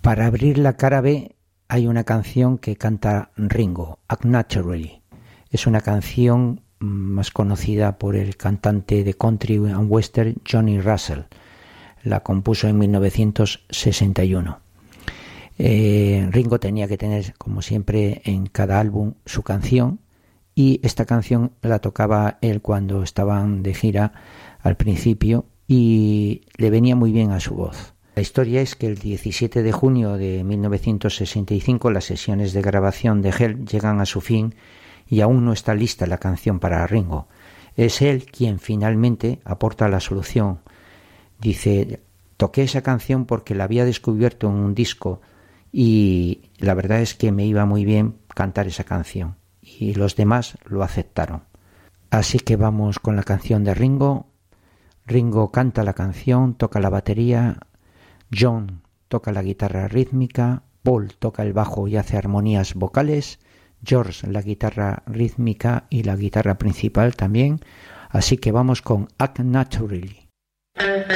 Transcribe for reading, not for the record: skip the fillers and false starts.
Para abrir la cara B hay una canción que canta Ringo, Act Naturally. Es una canción más conocida por el cantante de country and western Johnny Russell. La compuso en 1961. Ringo tenía que tener, como siempre, en cada álbum su canción, y esta canción la tocaba él cuando estaban de gira al principio y le venía muy bien a su voz. La historia es que el 17 de junio de 1965 las sesiones de grabación de Help llegan a su fin y aún no está lista la canción para Ringo. Es él quien finalmente aporta la solución. Dice: toqué esa canción porque la había descubierto en un disco y la verdad es que me iba muy bien cantar esa canción y los demás lo aceptaron. Así que vamos con la canción de Ringo. Ringo canta la canción, toca la batería, John toca la guitarra rítmica, Paul toca el bajo y hace armonías vocales, George la guitarra rítmica y la guitarra principal también. Así que vamos con Act Naturally.